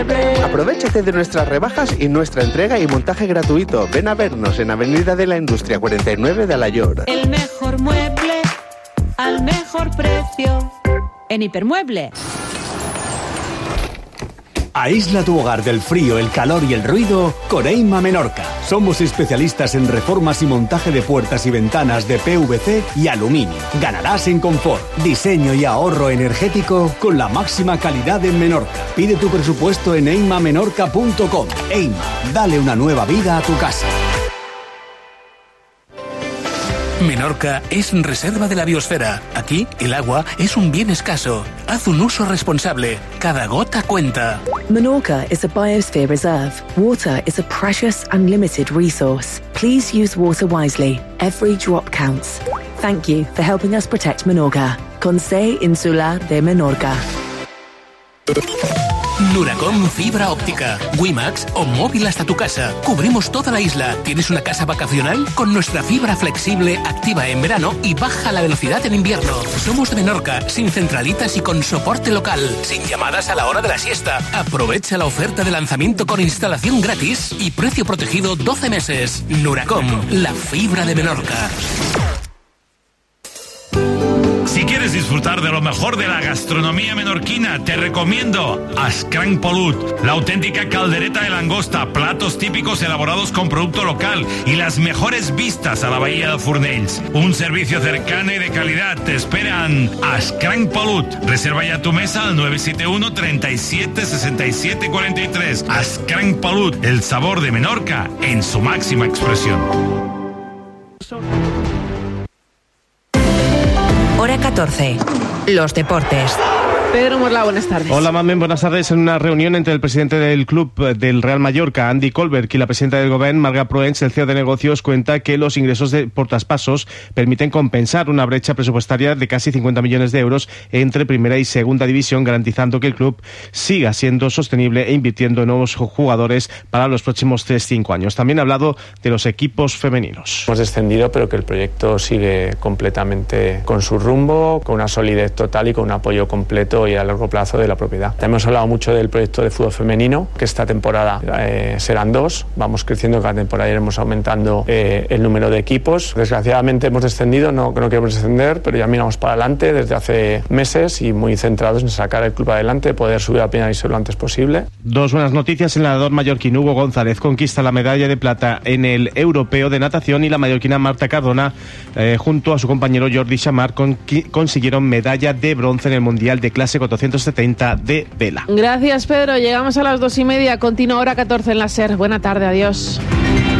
Aprovéchate de nuestras rebajas y nuestra entrega y montaje gratuito. Ven a vernos en Avenida de la Industria 49 de Alayor. El mejor mueble al mejor precio en Hipermueble. Aísla tu hogar del frío, el calor y el ruido con Eima Menorca. Somos especialistas en reformas y montaje de puertas y ventanas de PVC y aluminio. Ganarás en confort, diseño y ahorro energético con la máxima calidad en Menorca. Pide tu presupuesto en eimamenorca.com. Eima, dale una nueva vida a tu casa. Menorca es reserva de la biosfera. Aquí, el agua es un bien escaso. Haz un uso responsable. Cada gota cuenta. Menorca is a biosphere reserve. Water is a precious and limited resource. Please use water wisely. Every drop counts. Thank you for helping us protect Menorca. Consell Insular de Menorca. Nuracom Fibra Óptica, WiMax o móvil hasta tu casa. Cubrimos toda la isla. ¿Tienes una casa vacacional? Con nuestra fibra flexible, activa en verano y baja la velocidad en invierno. Somos de Menorca, sin centralitas y con soporte local, sin llamadas a la hora de la siesta. Aprovecha la oferta de lanzamiento con instalación gratis y precio protegido 12 meses. Nuracom, la fibra de Menorca. Si quieres disfrutar de lo mejor de la gastronomía menorquina, te recomiendo Ascranc Polut, la auténtica caldereta de langosta, platos típicos elaborados con producto local y las mejores vistas a la bahía de Fornells. Un servicio cercano y de calidad. Te esperan Ascranc Polut. Reserva ya tu mesa al 971 37 67 43. Ascranc Polut, el sabor de Menorca en su máxima expresión. Hora 14. Los deportes. Pedro Morla, buenas tardes. Hola, Mamen, buenas tardes. En una reunión entre el presidente del club del Real Mallorca, Andy Colbert, y la presidenta del Govern, Marga Proens, el CEO de negocios, cuenta que los ingresos por traspasos permiten compensar una brecha presupuestaria de casi 50 millones de euros entre primera y segunda división, garantizando que el club siga siendo sostenible e invirtiendo en nuevos jugadores para los próximos 3-5 años. También ha hablado de los equipos femeninos. Hemos descendido, pero que el proyecto sigue completamente con su rumbo, con una solidez total y con un apoyo completo y a largo plazo de la propiedad. Hemos hablado mucho del proyecto de fútbol femenino, que esta temporada serán 2, vamos creciendo, cada temporada iremos aumentando el número de equipos. Desgraciadamente hemos descendido, no queremos descender, pero ya miramos para adelante desde hace meses y muy centrados en sacar el club adelante, poder subir a primera división lo antes posible. Dos buenas noticias: el nadador mallorquín Hugo González conquista la medalla de plata en el europeo de natación y la mallorquina Marta Cardona, junto a su compañero Jordi Chamar, consiguieron medalla de bronce en el Mundial de clase 470 de vela. Gracias, Pedro. Llegamos a las 2:30. Continúa Hora 14 en la SER. Buena tarde, adiós.